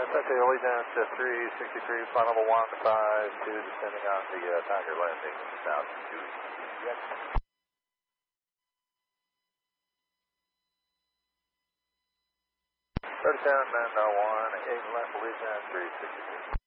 Okay, Allegiant 363, flight level 152, descending on the Tiger landing south to yes. 37 and 1, 8 left, Allegiant 363.